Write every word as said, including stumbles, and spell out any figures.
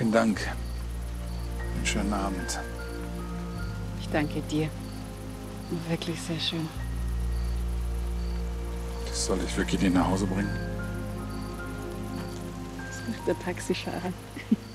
Vielen Dank. Einen schönen Abend. Ich danke dir. Wirklich sehr schön. Soll ich wirklich den nach Hause bringen? Sucht der Taxifahrer.